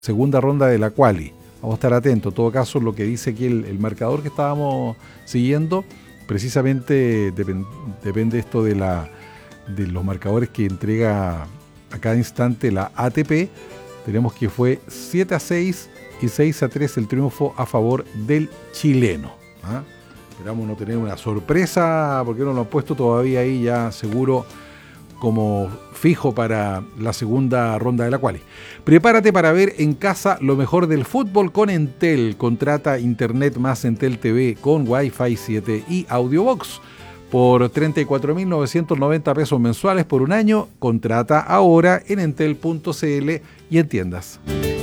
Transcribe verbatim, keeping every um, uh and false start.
segunda ronda de la quali. Vamos a estar atentos. En todo caso, lo que dice aquí el, el marcador que estábamos siguiendo, precisamente depend, depende esto de, la, de los marcadores que entrega a cada instante la A T P. Tenemos que fue siete a seis y seis a tres el triunfo a favor del chileno. ¿Ah? Esperamos no tener una sorpresa, porque no lo han puesto todavía ahí ya seguro como fijo para la segunda ronda de la quali. Prepárate para ver en casa lo mejor del fútbol con Entel. Contrata Internet más Entel T V con Wi-Fi siete y Audiobox por treinta y cuatro mil novecientos noventa pesos mensuales por un año. Contrata ahora en entel punto c l y en tiendas.